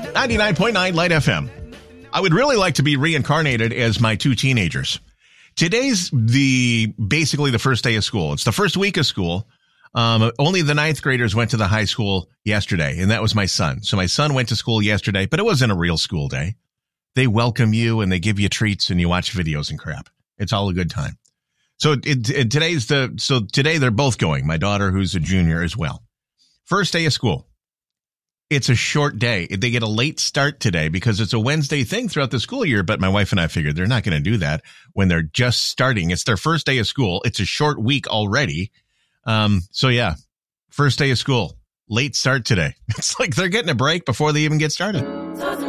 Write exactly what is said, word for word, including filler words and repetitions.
ninety-nine point nine Light F M. I would really like to be reincarnated as my two teenagers. Today's the basically the first day of school. It's the first week of school. Um, only the ninth graders went to the high school yesterday, and that was my son. So my son went to school yesterday, but it wasn't a real school day. They welcome you and they give you treats and you watch videos and crap. It's all a good time. So it, it, today's the so today they're both going. My daughter, who's a junior as well. First day of school. It's a short day. They get a late start today because it's a Wednesday thing throughout the school year. But my wife and I figured they're not going to do that when they're just starting. It's their first day of school. It's a short week already. Um, so, yeah, first day of school, late start today. It's like they're getting a break before they even get started.